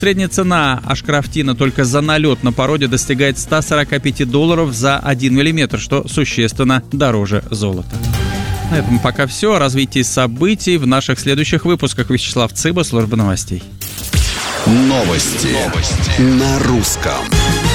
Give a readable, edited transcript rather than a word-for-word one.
Средняя цена ашкрафтина только за налет на породе достигает $145 за 1 мм, что существенно дороже золота. На этом пока все. О развитии событий в наших следующих выпусках. Вячеслав Цыба, служба новостей. Новости на русском.